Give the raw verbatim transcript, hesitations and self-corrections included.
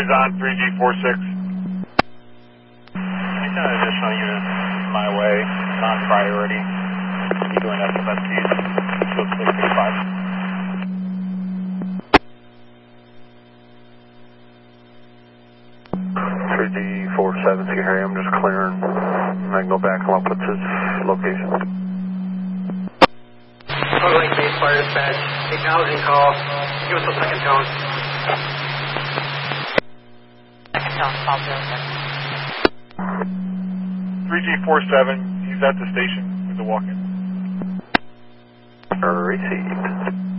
Stingrays on three G four six. Any kind of additional units my way, non-priority. You doing S F S Ps, six six six five. three G four seven, Harry, I'm just clearing. I can go back and up with his location. Total Lake Base Fire Dispatch, acknowledging call. Give us a second tone. Second tone, call zero seven. three G four seven, he's at the station with the walk-in. Received.